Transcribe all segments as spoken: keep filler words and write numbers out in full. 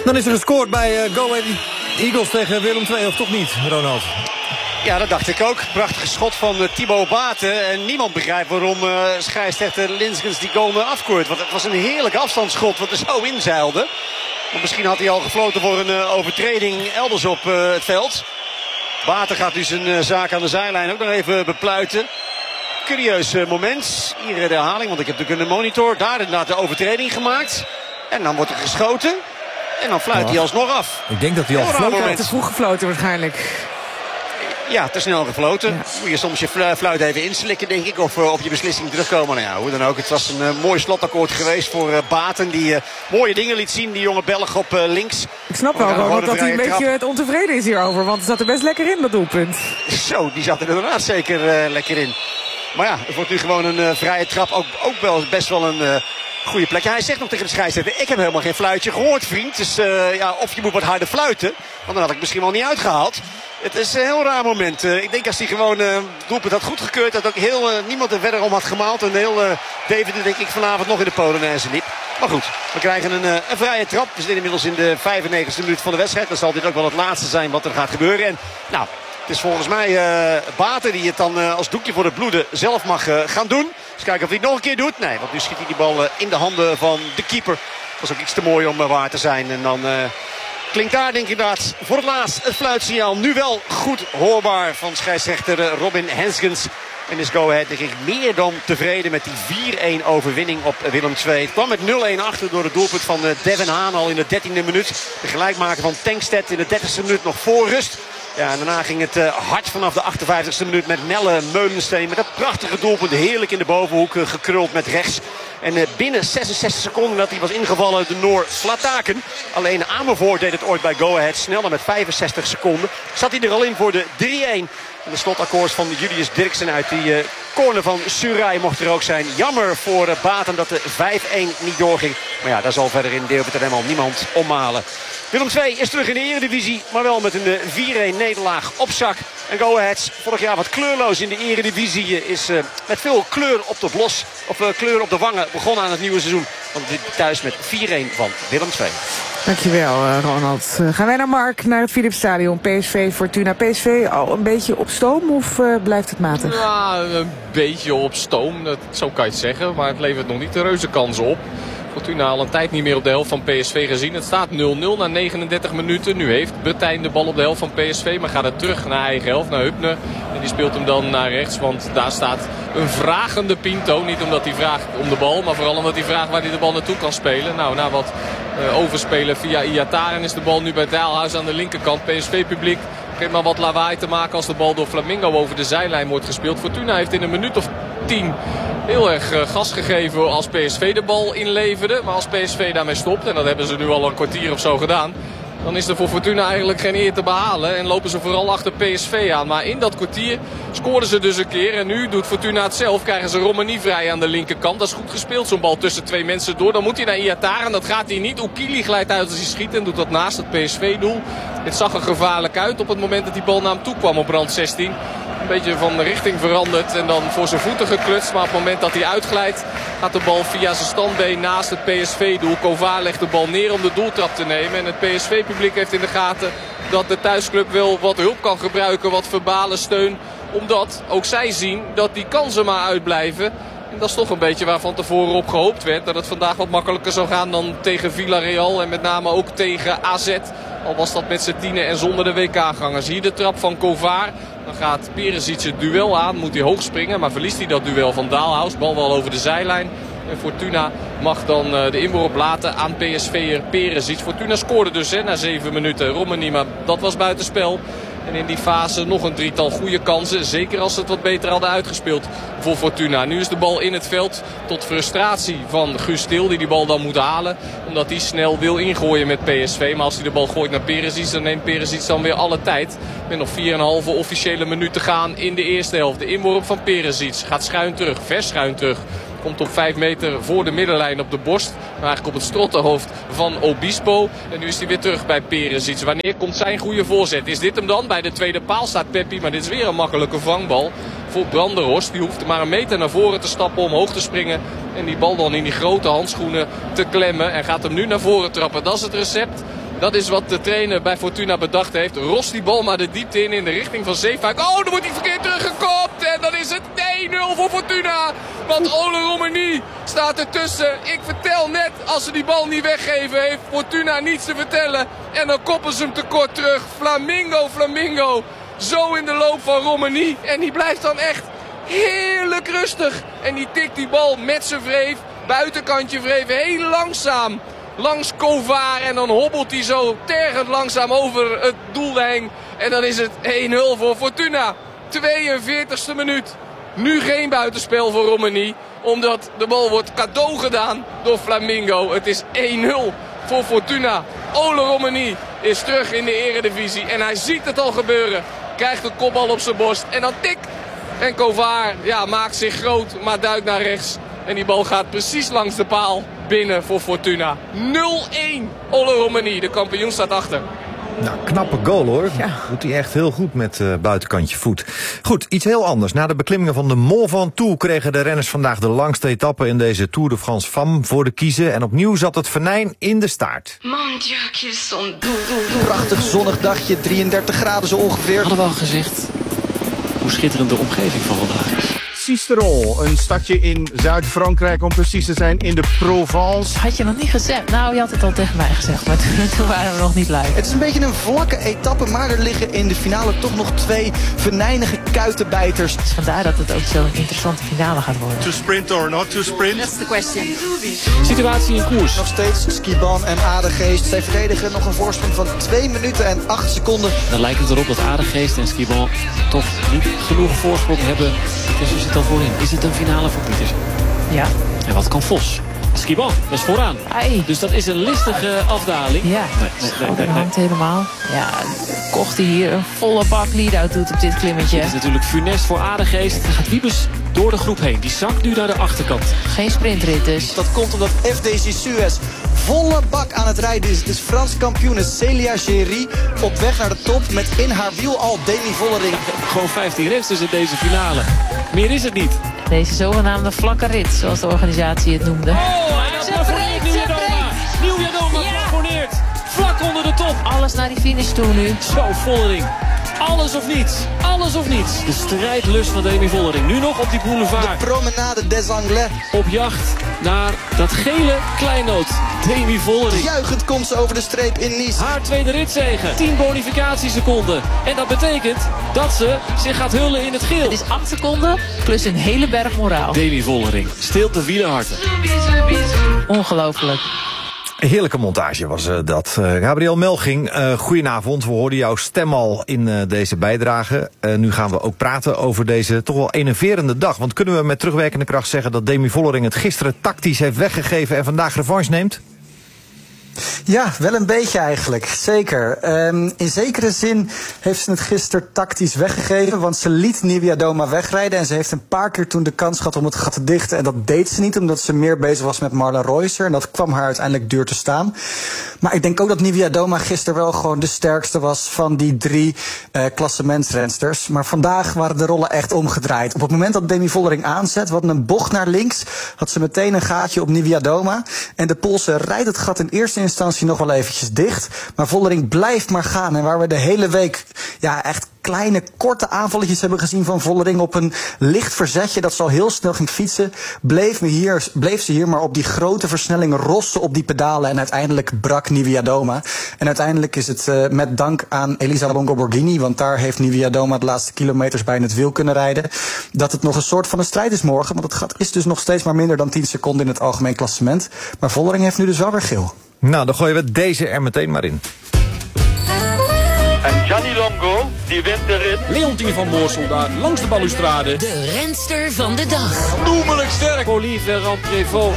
Dan is er gescoord bij uh, Go Ahead Eagles tegen Willem twee, of toch niet, Ronald? Ja, dat dacht ik ook. Prachtig schot van uh, Thibaut Baten. En niemand begrijpt waarom uh, scheidsrechter Linskens die goal afkeurt. Want het was een heerlijk afstandsschot wat er zo inzeilde. Maar misschien had hij al gefloten voor een uh, overtreding elders op uh, het veld. Baten gaat nu zijn uh, zaak aan de zijlijn ook nog even bepluiten. Curieus uh, moment. Hier de herhaling, want ik heb natuurlijk een monitor. Daar inderdaad de overtreding gemaakt. En dan wordt er geschoten. En dan fluit oh. hij alsnog af. Ik denk dat hij al gefloten te vroeg gefloten waarschijnlijk. Ja, te snel gefloten. Ja. Moet je soms je fluit even inslikken, denk ik. Of uh, op je beslissing terugkomen. Nou ja, hoe dan ook. Het was een uh, mooi slotakkoord geweest voor uh, Baten. Die uh, mooie dingen liet zien. Die jonge Belg op uh, links. Ik snap wel gewoon dat hij een trap. beetje ontevreden is hierover. Want het zat er best lekker in, dat doelpunt. Zo, die zat er inderdaad zeker uh, lekker in. Maar ja, het wordt nu gewoon een uh, vrije trap. Ook, ook wel best wel een... Uh, goede plek. Ja, hij zegt nog tegen de scheidsrechter: ik heb helemaal geen fluitje gehoord, vriend. Dus uh, ja, of je moet wat harder fluiten. Want dan had ik misschien wel niet uitgehaald. Het is een heel raar moment. Uh, ik denk als hij gewoon uh, het doelpunt had goedgekeurd, dat ook heel, uh, niemand er verder om had gemaald. En heel uh, Deventer denk ik vanavond nog in de Polonaise liep. Maar goed, we krijgen een, uh, een vrije trap. We zitten inmiddels in de vijfennegentigste minuut van de wedstrijd. Dan zal dit ook wel het laatste zijn wat er gaat gebeuren. En nou, het is volgens mij uh, Baten die het dan uh, als doekje voor het bloeden zelf mag uh, gaan doen. Dus kijken of hij het nog een keer doet. Nee, want nu schiet hij die bal uh, in de handen van de keeper. Dat was ook iets te mooi om uh, waar te zijn. En dan uh, klinkt daar denk ik inderdaad voor het laatst het fluitsignaal. Nu wel goed hoorbaar van scheidsrechter uh, Robin Henskens. En is Go Ahead denk ik meer dan tevreden met die vier-een overwinning op Willem twee. Het kwam met nul-een achter door het doelpunt van uh, Devin Haan al in de dertiende minuut. De gelijkmaker van Tankstedt in de dertigste minuut nog voor rust. Ja, en daarna ging het uh, hard vanaf de achtenvijftigste minuut met Nelle Meulensteen. Met dat prachtige doelpunt, heerlijk in de bovenhoek uh, gekruld met rechts. En uh, binnen zesenzestig seconden dat hij was ingevallen de Noor Slataken. Alleen Amervoort deed het ooit bij Go Ahead sneller met vijfenzestig seconden. Zat hij er al in voor de drie-een. En de slotakkoord van Julius Dirksen uit die uh, corner van Surai mocht er ook zijn. Jammer voor uh, Baten dat de vijf-een niet doorging. Maar ja, daar zal verder in Deventer helemaal niemand ommalen. Willem twee is terug in de Eredivisie, maar wel met een vier-een nederlaag op zak. En Go Ahead, vorig jaar wat kleurloos in de Eredivisie, is uh, met veel kleur op de blos, of uh, kleur op de wangen begonnen aan het nieuwe seizoen. Want dit thuis met vier-een van Willem twee. Dankjewel, uh, Ronald. Uh, gaan wij naar Mark, naar het Philipsstadion. P S V Fortuna. P S V al een beetje op stoom of uh, blijft het matig? Ja, een beetje op stoom, dat, zo kan je het zeggen. Maar het levert nog niet de reuze kansen op. Fortuna al een tijd niet meer op de helft van P S V gezien. Het staat nul-nul na negenendertig minuten. Nu heeft Bertijn de bal op de helft van P S V. Maar gaat het terug naar eigen helft, naar Hupne. En die speelt hem dan naar rechts. Want daar staat een vragende Pinto. Niet omdat hij vraagt om de bal. Maar vooral omdat hij vraagt waar hij de bal naartoe kan spelen. Nou, na wat uh, overspelen via Iataren is de bal nu bij Daalhuis aan de linkerkant. P S V-publiek geeft maar wat lawaai te maken als de bal door Flamingo over de zijlijn wordt gespeeld. Fortuna heeft in een minuut of tien heel erg uh, gas gegeven als P S V de bal inleverde. Maar als P S V daarmee stopt, en dat hebben ze nu al een kwartier of zo gedaan, dan is er voor Fortuna eigenlijk geen eer te behalen. En lopen ze vooral achter P S V aan. Maar in dat kwartier scoorden ze dus een keer. En nu doet Fortuna het zelf. Krijgen ze Romani vrij aan de linkerkant. Dat is goed gespeeld, zo'n bal tussen twee mensen door. Dan moet hij naar Iataren. Dat gaat hij niet. Oekili glijdt uit als hij schiet en doet dat naast het P S V-doel. Het zag er gevaarlijk uit op het moment dat die bal naar hem toe kwam op rand zestien. Een beetje van de richting veranderd en dan voor zijn voeten geklutst. Maar op het moment dat hij uitglijdt gaat de bal via zijn standbeen naast het P S V-doel. Kovaar legt de bal neer om de doeltrap te nemen. En het P S V-publiek heeft in de gaten dat de thuisclub wel wat hulp kan gebruiken. Wat verbale steun. Omdat ook zij zien dat die kansen maar uitblijven. En dat is toch een beetje waar van tevoren op gehoopt werd. Dat het vandaag wat makkelijker zou gaan dan tegen Villarreal. En met name ook tegen A Z. Al was dat met z'n tienen en zonder de W K-gangers. Hier de trap van Kovaar. Dan gaat Perisic het duel aan. Moet hij hoog springen. Maar verliest hij dat duel van Daalhuis. Bal wel over de zijlijn. En Fortuna mag dan de inworp laten aan P S V'er Perisic. Fortuna scoorde dus hè, na zeven minuten. Romani, maar dat was buitenspel. En in die fase nog een drietal goede kansen. Zeker als ze het wat beter hadden uitgespeeld voor Fortuna. Nu is de bal in het veld tot frustratie van Guus Til. Die die bal dan moet halen. Omdat hij snel wil ingooien met P S V. Maar als hij de bal gooit naar Perisic, dan neemt Perisic dan weer alle tijd. Met nog vier komma vijf officiële minuut te gaan in de eerste helft. De inworp van Perisic gaat schuin terug. Vers schuin terug. Komt op vijf meter voor de middenlijn op de borst. Maar eigenlijk op het strottenhoofd van Obispo. En nu is hij weer terug bij Perisic. Wanneer komt zijn goede voorzet? Is dit hem dan? Bij de tweede paal staat Peppi. Maar dit is weer een makkelijke vangbal voor Brandenhorst. Die hoeft maar een meter naar voren te stappen om hoog te springen. En die bal dan in die grote handschoenen te klemmen. En gaat hem nu naar voren trappen. Dat is het recept Dat is wat de trainer bij Fortuna bedacht heeft. Rost die bal maar de diepte in in de richting van Zeefuik. Oh, dan wordt hij verkeerd teruggekopt. En dan is het één nul voor Fortuna. Want Ole Romani staat ertussen. Ik vertel net, als ze die bal niet weggeven, heeft Fortuna niets te vertellen. En dan koppen ze hem tekort terug. Flamingo, Flamingo. Zo in de loop van Romani. En die blijft dan echt heerlijk rustig. En die tikt die bal met zijn wreef. Buitenkantje wreef, heel langzaam. Langs Kovaar en dan hobbelt hij zo tergend langzaam over het doel heen. En dan is het één nul voor Fortuna. tweeënveertigste minuut. Nu geen buitenspel voor Romani. Omdat de bal wordt cadeau gedaan door Flamingo. Het is één nul voor Fortuna. Ole Romani is terug in de eredivisie. En hij ziet het al gebeuren. Krijgt de kopbal op zijn borst. En dan tik. En Kovaar ja, maakt zich groot, maar duikt naar rechts. En die bal gaat precies langs de paal binnen voor Fortuna. nul-één. Ole Romani, de kampioen, staat achter. Nou, knappe goal hoor. Ja. Doet hij echt heel goed met uh, buitenkantje voet. Goed, iets heel anders. Na de beklimmingen van de Mont Ventoux kregen de renners vandaag de langste etappe in deze Tour de France Femme voor de kiezen. En opnieuw zat het venijn in de staart. Mon Dieu, qu'ils sont doux. Prachtig zonnig dagje, drieëndertig graden zo ongeveer. Hadden we al gezegd hoe schitterend de omgeving van vandaag is. Sisteron, een stadje in Zuid-Frankrijk om precies te zijn, in de Provence. Had je nog niet gezegd? Nou, je had het al tegen mij gezegd, maar toen, toen waren we nog niet live. Het is een beetje een vlakke etappe, maar er liggen in de finale toch nog twee venijnige kuitenbijters. Dus vandaar dat het ook zo'n interessante finale gaat worden. To sprint or not to sprint? That's the question. Situatie in koers. Nog steeds Skiban en Adegeest. Zij verdedigen nog een voorsprong van twee minuten en acht seconden. Dan lijkt het erop dat Adegeest en Skiban toch niet genoeg voorsprong hebben. Pietersen zit al voorin. Is het een finale voor Pietersen? Ja. En wat kan Vos? Skiban, dat is vooraan. Ai. Dus dat is een listige afdaling. Ja, Nee, nee, nee, nee, nee. hangt helemaal. Ja, Kocht hij hier een volle bak lead-out doet op dit klimmetje. Het is natuurlijk funest voor Adegeest. Dan gaat Wiebes door de groep heen. Die zakt nu naar de achterkant. Geen sprintrit dus. Dat komt omdat F D C Suez volle bak aan het rijden is. Dus Frans kampioene Célia Géry op weg naar de top met in haar wiel al Demi Vollering. Gewoon vijftien rensters in deze finale. Meer is het niet. Deze zogenaamde vlakke rit, zoals de organisatie het noemde. Oh, en dan plafonneert Nieuwjadoma. Nieuwjadoma plafonneert. Vlak onder de top. Alles naar die finish toe nu. Zo, Vollering. Alles of niets. Alles of niets. De strijdlust van Demi Vollering. Nu nog op die boulevard. De promenade des Anglais. Op jacht naar dat gele kleinood. Demi Vollering. Juichend komt ze over de streep in Nice. Haar tweede ritzege. tien bonificatieseconden. En dat betekent dat ze zich gaat hullen in het geel. Het is acht seconden plus een hele berg moraal. Demi Vollering steelt de wielerharten. Ongelooflijk. Heerlijke montage was uh, dat. Uh, Gabriel Melching, uh, goedenavond. We hoorden jouw stem al in uh, deze bijdrage. Uh, nu gaan we ook praten over deze toch wel enerverende dag. Want kunnen we met terugwerkende kracht zeggen dat Demi Vollering het gisteren tactisch heeft weggegeven en vandaag revanche neemt? Ja, wel een beetje eigenlijk. Zeker. Um, in zekere zin heeft ze het gisteren tactisch weggegeven. Want ze liet Nieuwjadoma wegrijden. En ze heeft een paar keer toen de kans gehad om het gat te dichten. En dat deed ze niet, omdat ze meer bezig was met Marla Reusser. En dat kwam haar uiteindelijk duur te staan. Maar ik denk ook dat Nieuwjadoma gisteren wel gewoon de sterkste was van die drie uh, klassementsrensters. Maar vandaag waren de rollen echt omgedraaid. Op het moment dat Demi Vollering aanzet, wat een bocht naar links, had ze meteen een gaatje op Nieuwjadoma. En de Poolse rijdt het gat in eerste instantie nog wel eventjes dicht. Maar Vollering blijft maar gaan. En waar we de hele week ja, echt kleine, korte aanvalletjes hebben gezien van Vollering op een licht verzetje dat ze al heel snel ging fietsen, bleef, me hier, bleef ze hier maar op die grote versnelling rossen op die pedalen en uiteindelijk brak Nieuwjadoma. En uiteindelijk is het uh, met dank aan Elisa Longo Borghini, want daar heeft Nieuwjadoma de laatste kilometers bij in het wiel kunnen rijden, dat het nog een soort van een strijd is morgen, want het gat is dus nog steeds maar minder dan tien seconden in het algemeen klassement. Maar Vollering heeft nu dus wel weer geel. Nou, dan gooien we deze er meteen maar in. En Gianni Longo, die wint de rit. Leontien van Moorsel daar langs de balustrade. De renster van de dag. Noemelijk sterk. Olivier Ramprevot.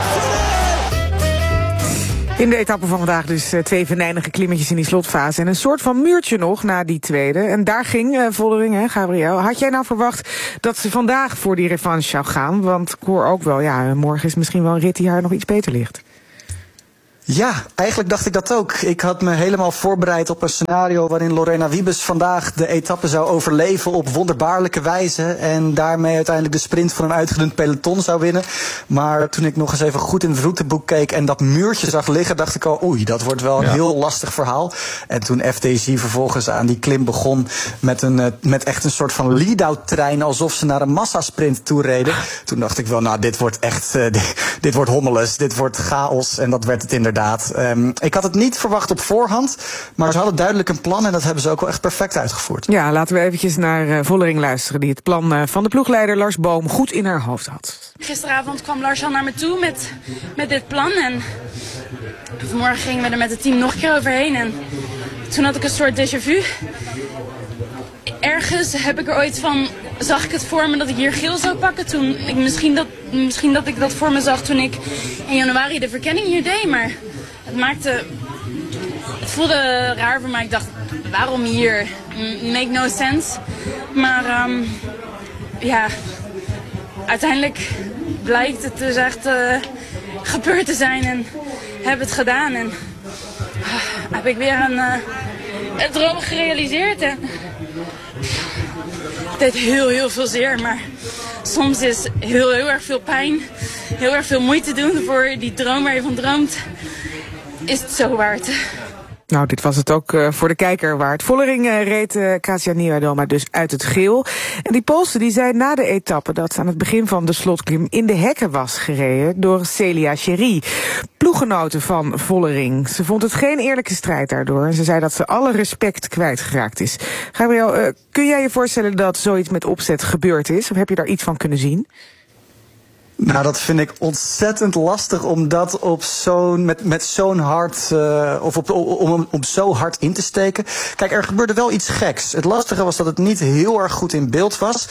In de etappe van vandaag dus uh, twee venijnige klimmetjes in die slotfase. En een soort van muurtje nog na die tweede. En daar ging uh, Vollering, hè, Gabriel. Had jij nou verwacht dat ze vandaag voor die revanche zou gaan? Want ik hoor ook wel, ja, morgen is misschien wel een rit die haar nog iets beter ligt. Ja, eigenlijk dacht ik dat ook. Ik had me helemaal voorbereid op een scenario waarin Lorena Wiebes vandaag de etappe zou overleven op wonderbaarlijke wijze. En daarmee uiteindelijk de sprint van een uitgedund peloton zou winnen. Maar toen ik nog eens even goed in het routeboek keek en dat muurtje zag liggen, dacht ik al, oei, dat wordt wel een ja. heel lastig verhaal. En toen F D G vervolgens aan die klim begon met, een, met echt een soort van lead-out trein, alsof ze naar een massasprint toe reden. Toen dacht ik wel, nou, dit wordt echt, uh, dit, dit wordt hommeles, dit wordt chaos. En dat werd het inderdaad. Um, ik had het niet verwacht op voorhand, maar ze hadden duidelijk een plan en dat hebben ze ook wel echt perfect uitgevoerd. Ja, laten we eventjes naar uh, Vollering luisteren, die het plan uh, van de ploegleider Lars Boom goed in haar hoofd had. Gisteravond kwam Lars al naar me toe met, met dit plan en vanmorgen gingen we er met het team nog een keer overheen en toen had ik een soort déjà vu. Ergens heb ik er ooit van, zag ik het voor me dat ik hier geel zou pakken. Toen ik, misschien, dat, misschien dat ik dat voor me zag toen ik in januari de verkenning hier deed. Maar het maakte, het voelde raar voor mij. Ik dacht, waarom hier? Make no sense. Maar um, ja, uiteindelijk blijkt het dus echt uh, gebeurd te zijn en heb het gedaan. En uh, heb ik weer een, uh, een droom gerealiseerd. En het deed heel, heel veel zeer, maar soms is heel, heel erg veel pijn, heel erg veel moeite doen voor die droom waar je van droomt, is het zo waard. Nou, dit was het ook uh, voor de kijker waard. Vollering uh, reed uh, Kasia Niewiadoma dus uit het geel. En die Poolse die zei na de etappe dat ze aan het begin van de slotklim in de hekken was gereden door Celia Chery, ploeggenote van Vollering. Ze vond het geen eerlijke strijd daardoor en ze zei dat ze alle respect kwijtgeraakt is. Gabriel, uh, kun jij je voorstellen dat zoiets met opzet gebeurd is? Of heb je daar iets van kunnen zien? Nou, dat vind ik ontzettend lastig om dat op zo'n, met, met zo'n hard, uh, of op, om, om, om zo hard in te steken. Kijk, er gebeurde wel iets geks. Het lastige was dat het niet heel erg goed in beeld was.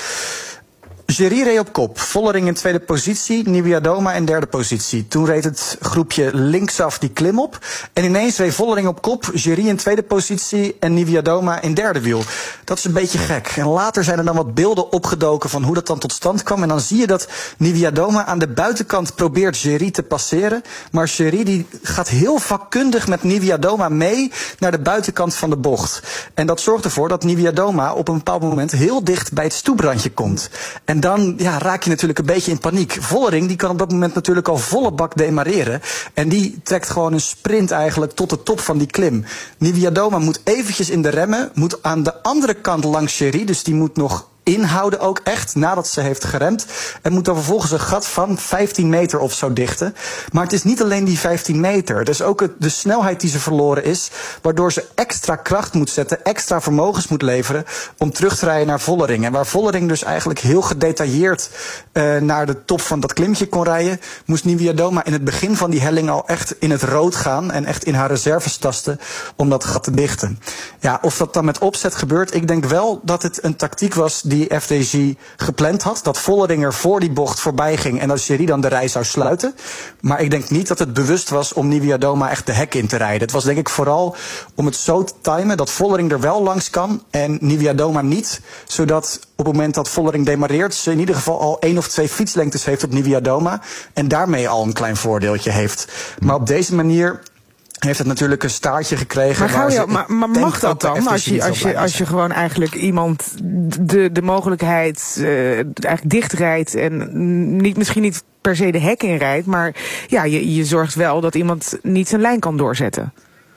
Chery reed op kop, Vollering in tweede positie, Niewiadoma in derde positie. Toen reed het groepje linksaf die klim op. En ineens reed Vollering op kop, Chery in tweede positie en Niewiadoma in derde wiel. Dat is een beetje gek. En later zijn er dan wat beelden opgedoken van hoe dat dan tot stand kwam. En dan zie je dat Niewiadoma aan de buitenkant probeert Chery te passeren. Maar Chery die gaat heel vakkundig met Niewiadoma mee naar de buitenkant van de bocht. En dat zorgt ervoor dat Niewiadoma op een bepaald moment heel dicht bij het stoeprandje komt. En dan ja, raak je natuurlijk een beetje in paniek. Vollering die kan op dat moment natuurlijk al volle bak demareren. En die trekt gewoon een sprint eigenlijk tot de top van die klim. Niewiadoma moet eventjes in de remmen. Moet aan de andere kant langs Chery. Dus die moet nog inhouden ook echt, nadat ze heeft geremd. En moet dan vervolgens een gat van vijftien meter of zo dichten. Maar het is niet alleen die vijftien meter. Het is ook de snelheid die ze verloren is, waardoor ze extra kracht moet zetten, extra vermogens moet leveren om terug te rijden naar Vollering. En waar Vollering dus eigenlijk heel gedetailleerd uh, naar de top van dat klimtje kon rijden, moest Niewiadoma in het begin van die helling al echt in het rood gaan en echt in haar reserves tasten om dat gat te dichten. Ja, of dat dan met opzet gebeurt, ik denk wel dat het een tactiek was die F D G gepland had. Dat Vollering er voor die bocht voorbij ging en dat Chery dan de rij zou sluiten. Maar ik denk niet dat het bewust was om Niewiadoma echt de hek in te rijden. Het was denk ik vooral om het zo te timen dat Vollering er wel langs kan en Niewiadoma niet. Zodat op het moment dat Vollering demareert ze in ieder geval al één of twee fietslengtes heeft op Niewiadoma. En daarmee al een klein voordeeltje heeft. Maar op deze manier heeft het natuurlijk een staartje gekregen. Maar, waar je, maar, maar mag dat dan? Als je, als, je, als je gewoon eigenlijk iemand de, de mogelijkheid uh, eigenlijk dichtrijdt en niet, misschien niet per se de hek inrijdt, maar ja, je, je zorgt wel dat iemand niet zijn lijn kan doorzetten.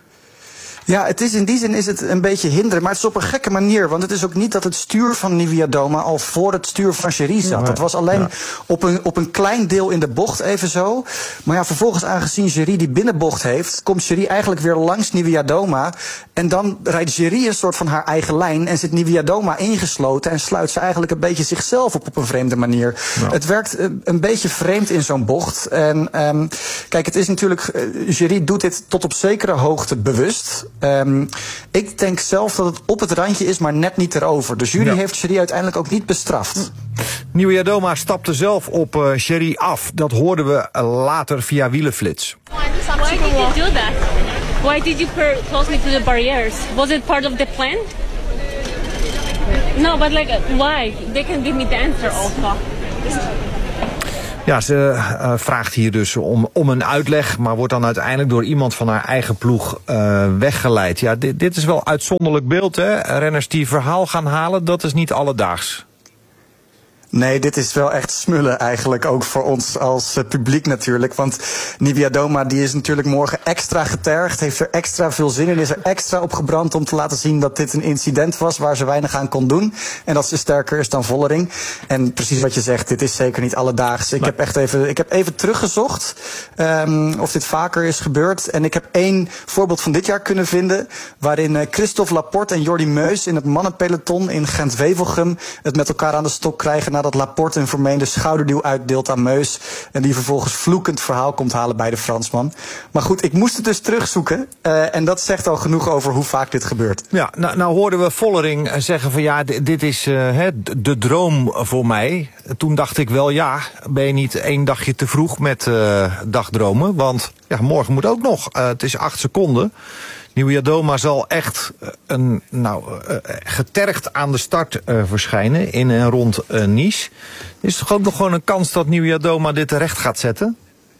Ja, het is in die zin is het een beetje hinderen, maar het is op een gekke manier. Want het is ook niet dat het stuur van Niewiadoma al voor het stuur van Chery zat. Nee, dat was alleen ja. op, een, op een klein deel in de bocht even zo. Maar ja, vervolgens aangezien Chery die binnenbocht heeft, komt Chery eigenlijk weer langs Niewiadoma. En dan rijdt Chery een soort van haar eigen lijn en zit Niewiadoma ingesloten en sluit ze eigenlijk een beetje zichzelf op op een vreemde manier. Ja. Het werkt een beetje vreemd in zo'n bocht. En um, kijk, het is natuurlijk, uh, Chery doet dit tot op zekere hoogte bewust. Um, ik denk zelf dat het op het randje is, maar net niet erover. De jury ja. heeft Chery uiteindelijk ook niet bestraft. Niewiadoma stapte zelf op uh, Chery af. Dat hoorden we uh, later via Wielenflits. Why did you do that? Why did you close me to the barriers? Was it part of the plan? No, but like, why? They can give me the answer also. Ja, ze uh, vraagt hier dus om, om een uitleg, maar wordt dan uiteindelijk door iemand van haar eigen ploeg uh, weggeleid. Ja, dit, dit is wel uitzonderlijk beeld, hè? Renners die verhaal gaan halen, dat is niet alledaags. Nee, dit is wel echt smullen eigenlijk, ook voor ons als uh, publiek natuurlijk. Want Niewiadoma die is natuurlijk morgen extra getergd, heeft er extra veel zin in, is er extra op gebrand om te laten zien dat dit een incident was waar ze weinig aan kon doen. En dat ze sterker is dan Vollering. En precies wat je zegt, dit is zeker niet alledaags. Ik maar... heb echt even, ik heb even teruggezocht um, of dit vaker is gebeurd. En ik heb één voorbeeld van dit jaar kunnen vinden, waarin uh, Christophe Laporte en Jordi Meus in het mannenpeloton in Gent-Wevelgem het met elkaar aan de stok krijgen nadat Laporte een vermeende schouderduw uitdeelt aan Meus en die vervolgens vloekend verhaal komt halen bij de Fransman. Maar goed, ik moest het dus terugzoeken uh, en dat zegt al genoeg over hoe vaak dit gebeurt. Ja, nou, nou hoorden we Vollering zeggen van ja, dit, dit is uh, de droom voor mij. Toen dacht ik wel, ja, ben je niet één dagje te vroeg met uh, dagdromen? Want ja, morgen moet ook nog. Uh, het is acht seconden. Niewiadoma zal echt een, nou, uh, getergd aan de start uh, verschijnen in en rond uh, Nice. Is toch ook nog gewoon een kans dat Niewiadoma dit terecht gaat zetten?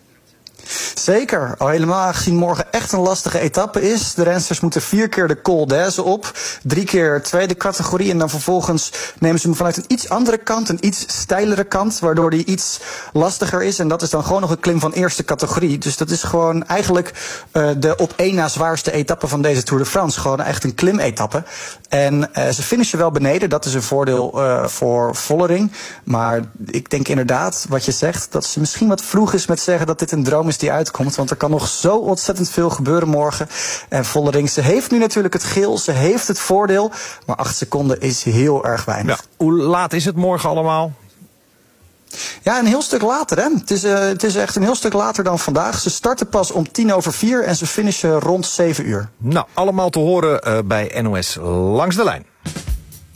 Zeker, al helemaal aangezien morgen echt een lastige etappe is. De rensters moeten vier keer de Col d'Aise op, drie keer tweede categorie en dan vervolgens nemen ze hem vanuit een iets andere kant, een iets steilere kant, waardoor die iets lastiger is. En dat is dan gewoon nog een klim van eerste categorie. Dus dat is gewoon eigenlijk uh, de op één na zwaarste etappe van deze Tour de France. Gewoon echt een klimetappe. En uh, ze finishen wel beneden, dat is een voordeel uh, voor Vollering. Maar ik denk inderdaad, wat je zegt, dat ze misschien wat vroeg is met zeggen dat dit een droom is die uitkomt. Want er kan nog zo ontzettend veel gebeuren morgen. En Vollering, ze heeft nu natuurlijk het geel, ze heeft het voordeel. Maar acht seconden is heel erg weinig. Ja, hoe laat is het morgen allemaal? Ja, een heel stuk later, hè. Het is, uh, het is echt een heel stuk later dan vandaag. Ze starten pas om tien over vier en ze finishen rond zeven uur. Nou, allemaal te horen uh, bij N O S Langs de Lijn.